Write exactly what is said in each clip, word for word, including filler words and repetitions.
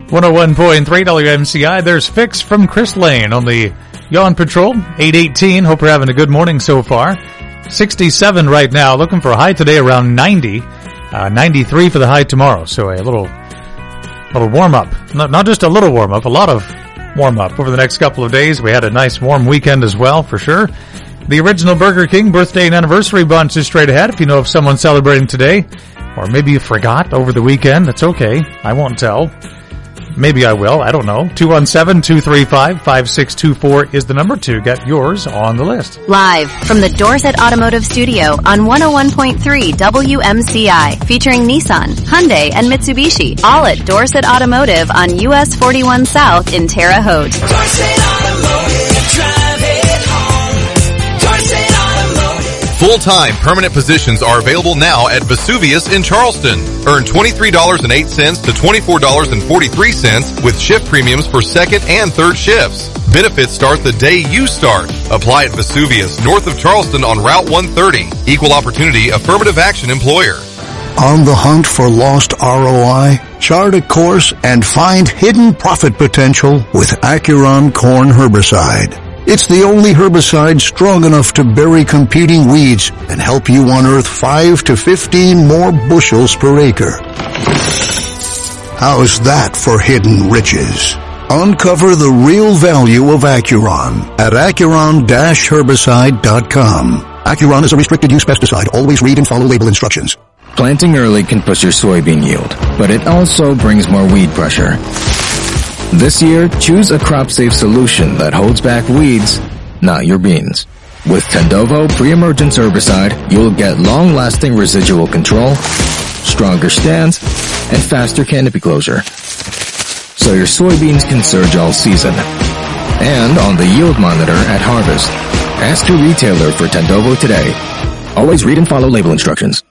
one oh one point three W M C I. There's Fix from Chris Lane on the Yawn Patrol. eight eighteen. Hope you're having a good morning so far. sixty-seven right now. Looking for a high today around ninety. Uh, ninety-three for the high tomorrow. So a little, little warm up. Not, not just a little warm up, a lot of warm up over the next couple of days. We had a nice warm weekend as well, for sure. The original Burger King birthday and anniversary bunch is straight ahead. If you know of someone celebrating today, or maybe you forgot over the weekend, that's okay. I won't tell. Maybe I will. I don't know. two one seven, two three five, five six two four is the number to get yours on the list. Live from the Dorset Automotive Studio on one oh one point three W M C I, featuring Nissan, Hyundai, and Mitsubishi, all at Dorset Automotive on U S forty-one South in Terre Haute. Dorset Automotive, drive it home. Dorset Automotive. Full-time permanent positions are available now at Vesuvius in Charleston. Earn twenty-three dollars and eight cents to twenty-four dollars and forty-three cents with shift premiums for second and third shifts. Benefits start the day you start. Apply at Vesuvius, north of Charleston on Route one thirty. Equal opportunity affirmative action employer. On the hunt for lost R O I? Chart a course and find hidden profit potential with Acuron Corn Herbicide. It's the only herbicide strong enough to bury competing weeds and help you unearth five to fifteen more bushels per acre. How's that for hidden riches? Uncover the real value of Acuron at Acuron herbicide dot com. Acuron is a restricted use pesticide. Always read and follow label instructions. Planting early can push your soybean yield, but it also brings more weed pressure. This year, choose a crop-safe solution that holds back weeds, not your beans. With Tendovo pre-emergence herbicide, you'll get long-lasting residual control, stronger stands, and faster canopy closure. So your soybeans can surge all season. And on the yield monitor at harvest. Ask your retailer for Tendovo today. Always read and follow label instructions.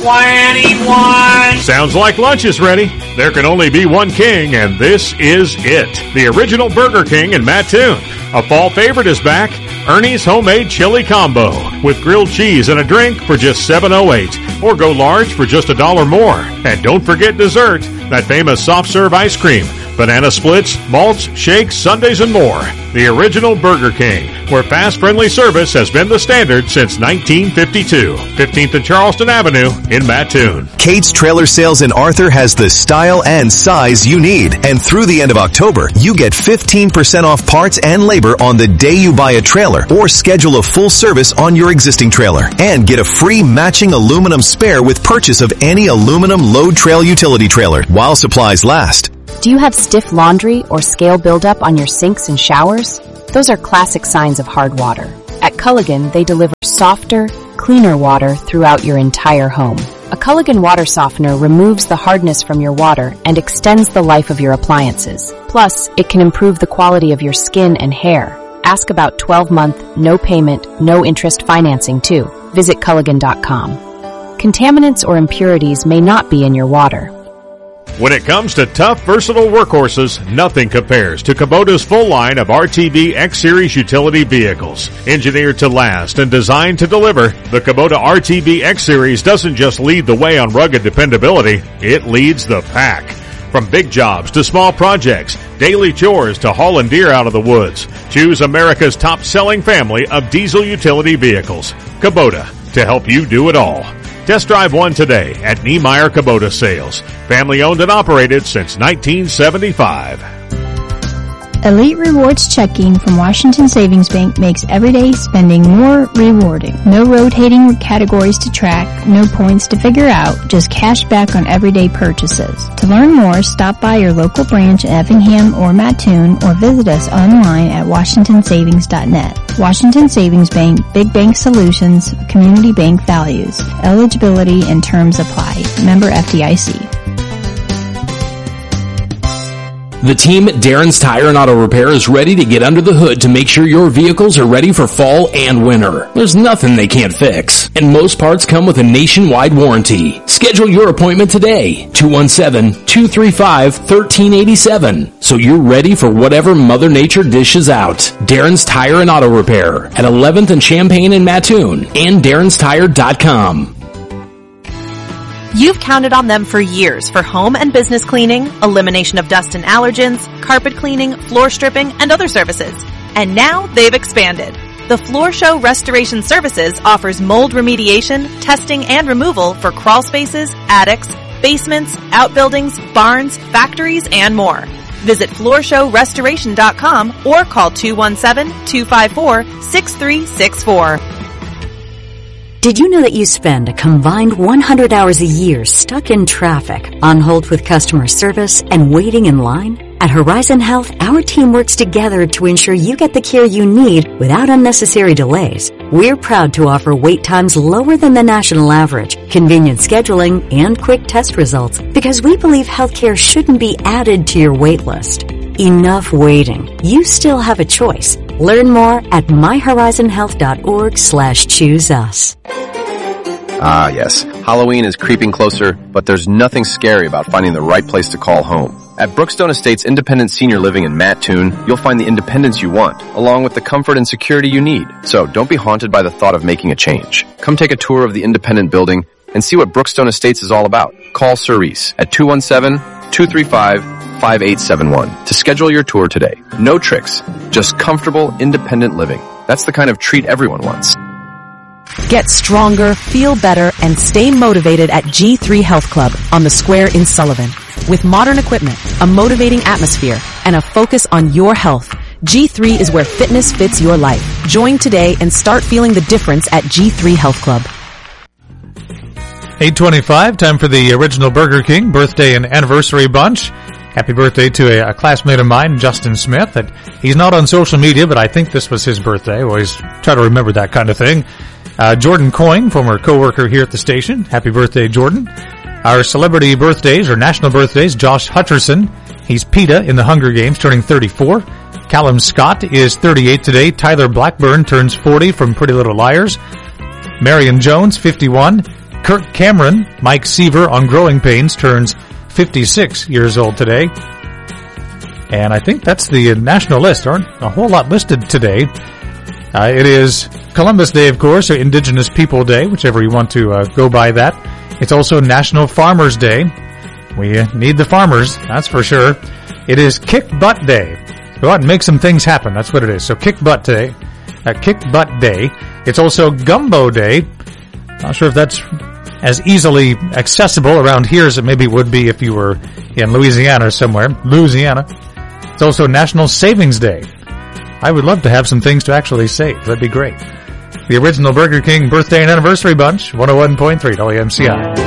twenty-one Sounds like lunch is ready. There can only be one king, and this is it. The original Burger King in Mattoon. A fall favorite is back. Ernie's Homemade Chili Combo with grilled cheese and a drink for just seven oh eight, or go large for just a dollar more. And don't forget dessert, that famous soft serve ice cream, banana splits, malts, shakes, sundaes, and more. The original Burger King, where fast, friendly service has been the standard since nineteen fifty-two. fifteenth and Charleston Avenue in Mattoon. Kate's Trailer Sales in Arthur has the style and size you need. And through the end of October, you get fifteen percent off parts and labor on the day you buy a trailer or schedule a full service on your existing trailer. And get a free matching aluminum spare with purchase of any aluminum load trail utility trailer while supplies last. Do you have stiff laundry or scale buildup on your sinks and showers? Those are classic signs of hard water. At Culligan, they deliver softer, cleaner water throughout your entire home. A Culligan water softener removes the hardness from your water and extends the life of your appliances. Plus, it can improve the quality of your skin and hair. Ask about twelve-month, no-payment, no-interest financing, too. Visit Culligan dot com. Contaminants or impurities may not be in your water. When it comes to tough, versatile workhorses, nothing compares to Kubota's full line of R T V X-Series utility vehicles. Engineered to last and designed to deliver, the Kubota R T V X-Series doesn't just lead the way on rugged dependability, it leads the pack. From big jobs to small projects, daily chores to hauling deer out of the woods, choose America's top-selling family of diesel utility vehicles. Kubota, to help you do it all. Test drive one today at Niemeyer Kubota Sales. Family owned and operated since nineteen seventy-five. Elite Rewards checking from Washington Savings Bank makes everyday spending more rewarding. No rotating categories to track, no points to figure out, just cash back on everyday purchases. To learn more, stop by your local branch in Effingham or Mattoon or visit us online at washington savings dot net. Washington Savings Bank, Big Bank Solutions, Community Bank Values. Eligibility and terms apply. Member F D I C. The team at Darren's Tire and Auto Repair is ready to get under the hood to make sure your vehicles are ready for fall and winter. There's nothing they can't fix, and most parts come with a nationwide warranty. Schedule your appointment today, two one seven, two three five, one three eight seven, so you're ready for whatever Mother Nature dishes out. Darren's Tire and Auto Repair at eleventh and Champaign in Mattoon and darrens tire dot com. You've counted on them for years for home and business cleaning, elimination of dust and allergens, carpet cleaning, floor stripping, and other services. And now they've expanded. The Floor Show Restoration Services offers mold remediation, testing, and removal for crawl spaces, attics, basements, outbuildings, barns, factories, and more. Visit floor show restoration dot com or call two one seven, two five four, six three six four. Did you know that you spend a combined one hundred hours a year stuck in traffic, on hold with customer service, and waiting in line? At Horizon Health, our team works together to ensure you get the care you need without unnecessary delays. We're proud to offer wait times lower than the national average, convenient scheduling, and quick test results, because we believe healthcare shouldn't be added to your wait list. Enough waiting. You still have a choice. Learn more at my horizon health dot org slash choose us. Ah, yes. Halloween is creeping closer, but there's nothing scary about finding the right place to call home. At Brookstone Estates Independent Senior Living in Mattoon, you'll find the independence you want, along with the comfort and security you need. So don't be haunted by the thought of making a change. Come take a tour of the independent building and see what Brookstone Estates is all about. Call Cerise at two one seven, two three five, five eight seven one to schedule your tour today. No tricks, just comfortable, independent living. That's the kind of treat everyone wants. Get stronger, feel better, and stay motivated at G three Health Club on the Square in Sullivan. With modern equipment, a motivating atmosphere, and a focus on your health, G three is where fitness fits your life. Join today and start feeling the difference at G three Health Club. eight twenty-five, time for the original Burger King birthday and anniversary bunch. Happy birthday to a, a classmate of mine, Justin Smith. That he's not on social media, but I think this was his birthday. I always try to remember that kind of thing. Uh, Jordan Coyne, former coworker here at the station. Happy birthday, Jordan. Our celebrity birthdays, or national birthdays, Josh Hutcherson. He's PETA in the Hunger Games, turning thirty-four. Callum Scott is thirty-eight today. Tyler Blackburn turns forty from Pretty Little Liars. Marion Jones, fifty-one. Kirk Cameron, Mike Seaver on Growing Pains, turns fifty-six years old today. And I think that's the national list. Aren't a whole lot listed today. Uh, it is Columbus Day, of course, or Indigenous People Day, whichever you want to uh, go by that. It's also National Farmers Day. We uh, need the farmers, that's for sure. It is Kick Butt Day. Go out and make some things happen, that's what it is. So Kick Butt Day. Uh, Kick Butt Day. It's also Gumbo Day. Not sure if that's as easily accessible around here as it maybe would be if you were in Louisiana or somewhere. Louisiana. It's also National Savings Day. I would love to have some things to actually save. That'd be great. The original Burger King birthday and anniversary bunch, one oh one point three W M C I.